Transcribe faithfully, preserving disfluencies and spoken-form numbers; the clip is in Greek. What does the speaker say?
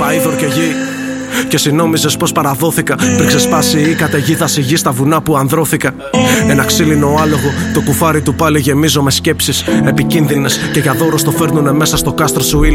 Παΐδωρ και γη. Και εσύ νόμιζες πως παραδόθηκα πριν ξεσπάσει η καταιγίδα στη γη στα βουνά που ανδρώθηκα. Ένα ξύλινο άλογο, το κουφάρι του πάλι γεμίζω με σκέψεις επικίνδυνες. Και για δώρο στο φέρνουνε μέσα στο κάστρο σου.